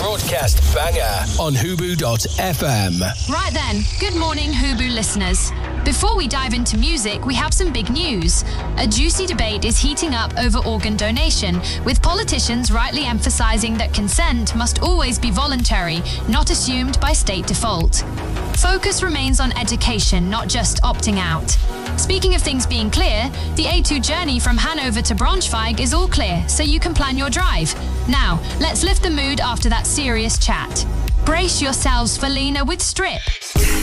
broadcast banger on Hubu.fm. Right then, good morning, Hubu listeners. Before we dive into music, we have some big news. A juicy debate is heating up over organ donation, with politicians rightly emphasising that consent must always be voluntary, not assumed by state default. Focus remains on education, not just opting out. Speaking of things being clear, the A2 journey from Hanover to Braunschweig is all clear, so you can plan your drive. Now, let's lift the mood after that serious chat. Brace yourselves for Lena with Strip.